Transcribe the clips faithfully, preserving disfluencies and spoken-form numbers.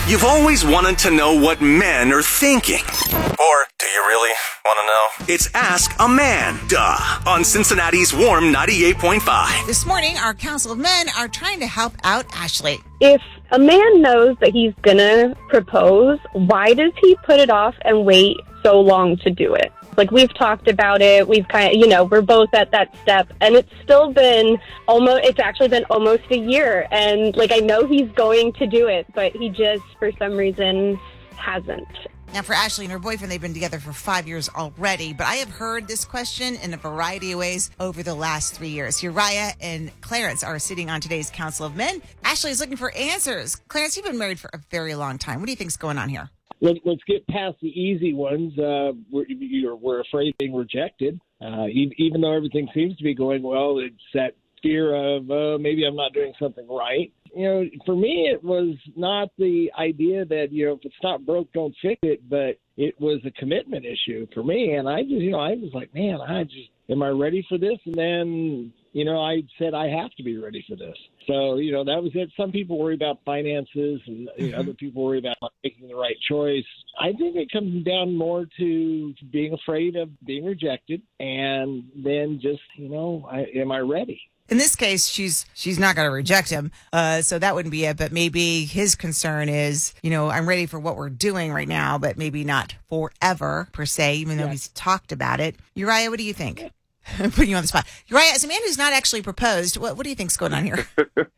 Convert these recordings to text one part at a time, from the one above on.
You've always wanted to know what men are thinking. Or do you really want to know? It's Ask a Man, duh, on Cincinnati's Warm ninety-eight point five. This morning, our Council of Men are trying to help out Ashley. If a man knows that he's going to propose, why does he put it off and wait so long to do it? Like, we've talked about it. We've kind of, you know, we're both at that step, and it's still been almost, it's actually been almost a year. And like, I know he's going to do it, but he just, for some reason, hasn't. Now, for Ashley and her boyfriend, they've been together for five years already, but I have heard this question in a variety of ways over the last three years. Uriah and Clarence are sitting on today's Council of Men. Ashley is looking for answers. Clarence, you've been married for a very long time. What do you think's going on here? Let, let's get past the easy ones. Uh, we're, you're, we're afraid of being rejected. Uh, even, even though everything seems to be going well, it's that fear of uh, maybe I'm not doing something right. You know, for me, it was not the idea that, you know, if it's not broke, don't fix it, but it was a commitment issue for me. And I just, you know, I was like, man, I just, am I ready for this? And then, you know, I said I have to be ready for this. So, you know, that was it. Some people worry about finances and you know, other people worry about making the right choice. I think it comes down more to being afraid of being rejected and then just, you know, I, am I ready? In this case, she's she's not going to reject him, uh, so that wouldn't be it. But maybe his concern is, you know, I'm ready for what we're doing right now, but maybe not forever, per se, even though yeah. he's talked about it. Uriah, what do you think? I'm putting you on the spot. Uriah, as a man who's not actually proposed, what, what do you think's going on here?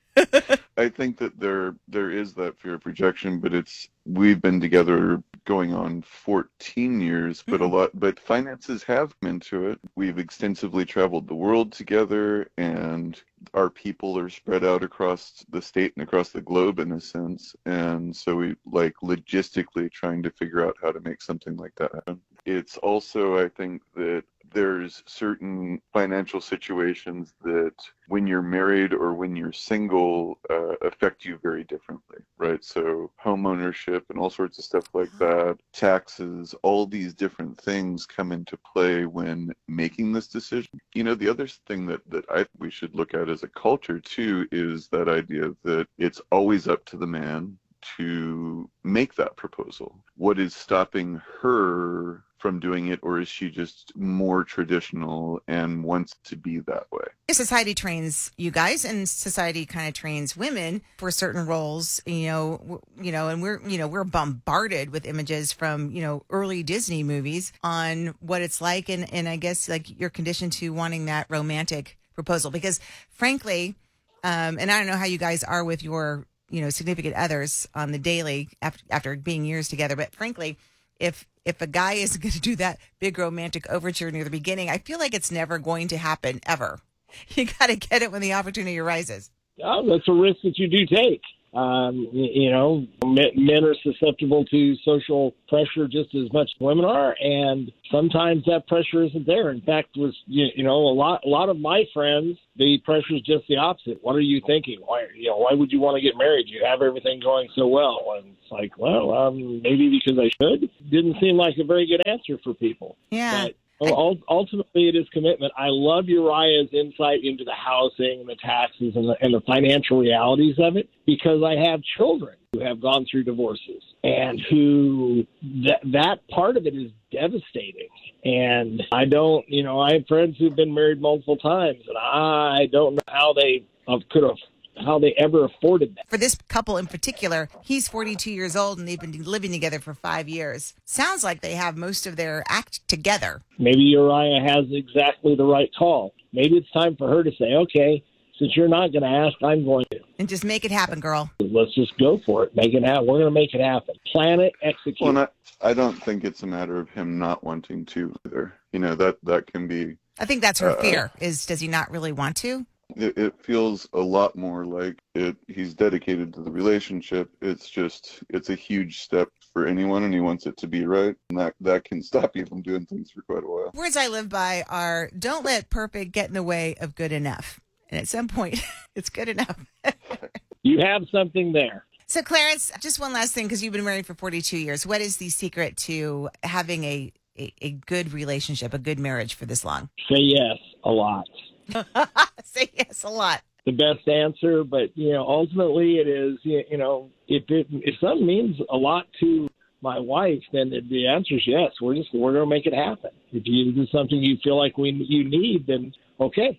I think that there there is that fear of rejection, but it's we've been together going on fourteen years, but mm-hmm. a lot but finances have come into it. We've extensively traveled the world together, and our people are spread out across the state and across the globe in a sense. And so we like logistically trying to figure out how to make something like that happen. It's also, I think, that there's certain financial situations that when you're married or when you're single uh, affect you very differently, right? So home ownership and all sorts of stuff like that, taxes, all these different things come into play when making this decision. You know, the other thing that, that I think we should look at as a culture too is that idea that it's always up to the man to make that proposal. What is stopping her from doing it, or is she just more traditional and wants to be that way? Society trains you guys, and society kind of trains women for certain roles. You know, w- you know, and we're you know we're bombarded with images from you know early Disney movies on what it's like, and and I guess like you're conditioned to wanting that romantic proposal because, frankly, um, and I don't know how you guys are with your you know significant others on the daily after after being years together, but frankly, if if a guy is going to do that big romantic overture near the beginning, I feel like it's never going to happen, ever. You got to get it when the opportunity arises. Oh, that's a risk that you do take. Um, you know, men are susceptible to social pressure just as much as women are, and sometimes that pressure isn't there. In fact, was you know a lot a lot of my friends, the pressure is just the opposite. What are you thinking? Why you know why would you want to get married? You have everything going so well, and it's like, well, um, maybe because I should. Didn't seem like a very good answer for people. Yeah. But, Well, ultimately, it is commitment. I love Uriah's insight into the housing and the taxes and the, and the financial realities of it because I have children who have gone through divorces and who that that part of it is devastating. And I don't, you know, I have friends who've been married multiple times, and I don't know how they uh, could have. how they ever afforded that. For this couple in particular, he's forty-two years old and they've been living together for five years. Sounds like they have most of their act together. Maybe Uriah has exactly the right call. Maybe it's time for her to say, okay, since you're not going to ask, I'm going to. And just make it happen, girl. Let's just go for it. Make it happen. We're going to make it happen. Plan it, execute. Well, not, I don't think it's a matter of him not wanting to either. You know, that, that can be... I think that's her uh, fear, is does he not really want to? It, it feels a lot more like it. He's dedicated to the relationship. It's just, it's a huge step for anyone, and he wants it to be right. And that, that can stop you from doing things for quite a while. Words I live by are, don't let perfect get in the way of good enough. And at some point, it's good enough. You have something there. So, Clarence, just one last thing, because you've been married for forty-two years. What is the secret to having a, a, a good relationship, a good marriage for this long? Say yes a lot. Say yes a lot. the best answer, but, you know, ultimately it is, you know, if it, if something means a lot to my wife, then the answer is yes. We're just, we're going to make it happen. If you, this is something you feel like we, you need, then okay.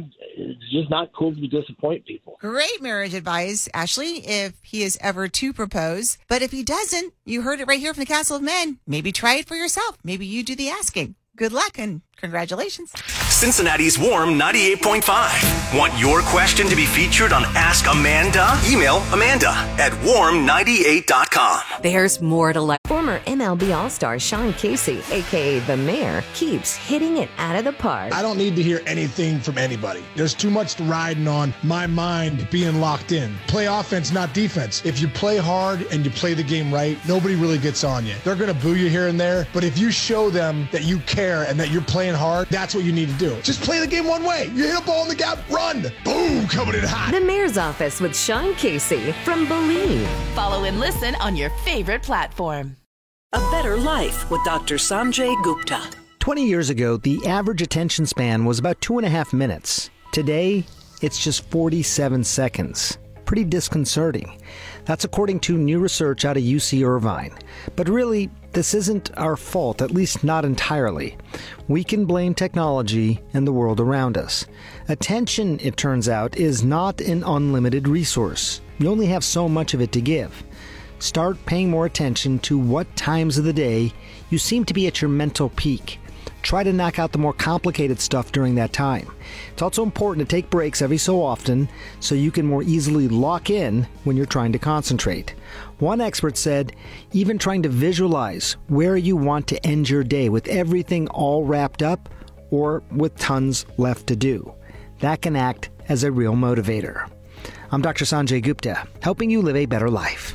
It's just not cool to disappoint people. Great marriage advice, Ashley, if he is ever to propose. But if he doesn't, you heard it right here from the Castle of Men. Maybe try it for yourself. Maybe you do the asking. Good luck and congratulations. Cincinnati's Warm ninety-eight point five. Want your question to be featured on Ask Amanda? Email Amanda at warm ninety-eight dot com. There's more to life. Former M L B All-Star Sean Casey, a k a. The Mayor, keeps hitting it out of the park. I don't need to hear anything from anybody. There's too much riding on my mind being locked in. Play offense, not defense. If you play hard and you play the game right, nobody really gets on you. They're going to boo you here and there, but if you show them that you care and that you're playing hard, that's what you need to do. Just play the game one way. You hit a ball in the gap, run. Boom, coming in hot. The Mayor's Office with Sean Casey from Believe. Follow and listen on your favorite platform. A Better Life with Doctor Sanjay Gupta. twenty years ago, the average attention span was about two and a half minutes. Today, it's just forty-seven seconds. Pretty disconcerting. That's according to new research out of U C Irvine. But really, this isn't our fault, at least not entirely. We can blame technology and the world around us. Attention, it turns out, is not an unlimited resource. You only have so much of it to give. Start paying more attention to what times of the day you seem to be at your mental peak. Try to knock out the more complicated stuff during that time. It's also important to take breaks every so often so you can more easily lock in when you're trying to concentrate. One expert said, even trying to visualize where you want to end your day with everything all wrapped up or with tons left to do. That can act as a real motivator. I'm Doctor Sanjay Gupta, helping you live a better life.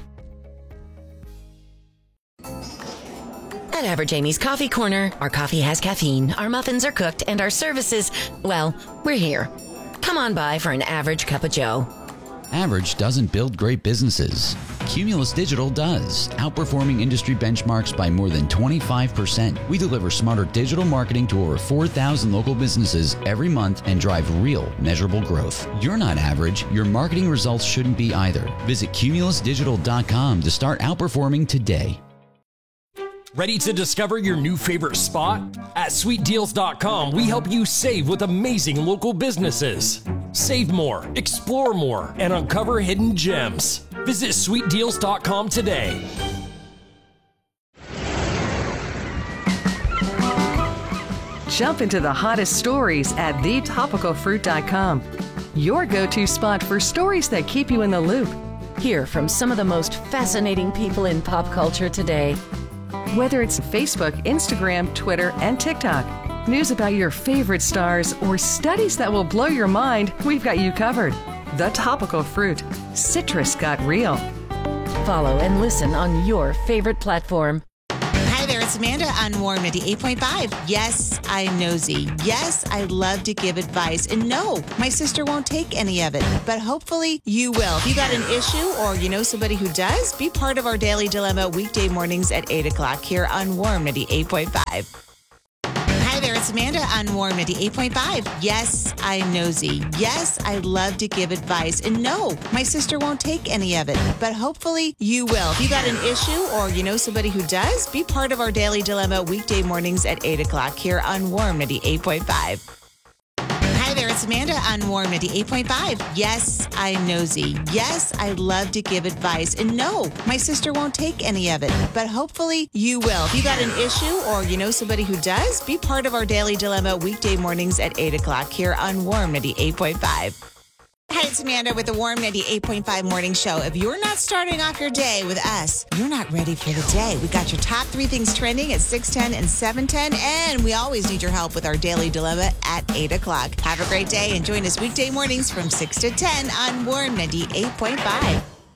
At Average Amy's Coffee Corner, our coffee has caffeine, our muffins are cooked, and our services, well, we're here. Come on by for an average cup of joe. Average doesn't build great businesses. Cumulus Digital does, outperforming industry benchmarks by more than twenty-five percent. We deliver smarter digital marketing to over four thousand local businesses every month and drive real, measurable growth. You're not average. Your marketing results shouldn't be either. Visit cumulus digital dot com to start outperforming today. Ready to discover your new favorite spot? At sweet deals dot com, we help you save with amazing local businesses. Save more, explore more, and uncover hidden gems. Visit sweet deals dot com today. Jump into the hottest stories at the topical fruit dot com. Your go-to spot for stories that keep you in the loop. Hear from some of the most fascinating people in pop culture today. Whether it's Facebook, Instagram, Twitter, and TikTok, news about your favorite stars, or studies that will blow your mind, we've got you covered. The Topical Fruit. Citrus got real. Follow and listen on your favorite platform. Hi there, it's Amanda on Warm ninety-eight point five. Yes, I'm nosy. Yes, I love to give advice. And no, my sister won't take any of it. But hopefully you will. If you got an issue or you know somebody who does, be part of our Daily Dilemma weekday mornings at eight o'clock here on Warm ninety-eight point five. Hi there, it's Amanda on Warm ninety-eight point five. Yes, I'm nosy. Yes, I love to give advice. And no, my sister won't take any of it. But hopefully you will. If you got an issue or you know somebody who does, be part of our Daily Dilemma weekday mornings at eight o'clock here on Warm ninety-eight point five. Hi there, it's Amanda on Warm ninety-eight point five. Yes, I'm nosy. Yes, I love to give advice. And no, my sister won't take any of it. But hopefully you will. If you got an issue or you know somebody who does, be part of our Daily Dilemma weekday mornings at eight o'clock here on Warm ninety-eight point five. Hi, it's Amanda with the Warm ninety-eight point five Morning Show. If you're not starting off your day with us, you're not ready for the day. We got your top three things trending at six ten and seven ten, and we always need your help with our Daily Dilemma at eight o'clock. Have a great day and join us weekday mornings from six to ten on Warm ninety-eight point five.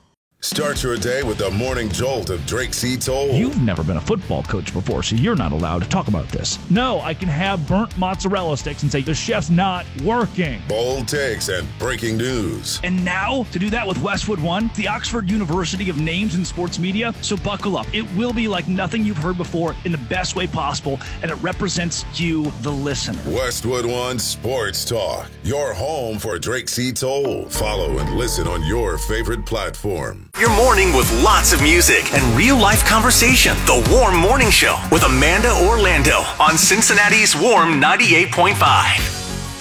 Start your day with the morning jolt of Drake C. Toll. You've never been a football coach before, so you're not allowed to talk about this. No, I can have burnt mozzarella sticks and say the chef's not working. Bold takes and breaking news. And now, to do that with Westwood One, the Oxford University of names in sports media. So buckle up. It will be like nothing you've heard before in the best way possible, and it represents you, the listener. Westwood One Sports Talk, your home for Drake C. Toll. Follow and listen on your favorite platform. Your morning with lots of music and real-life conversation. The Warm Morning Show with Amanda Orlando on Cincinnati's Warm ninety-eight point five.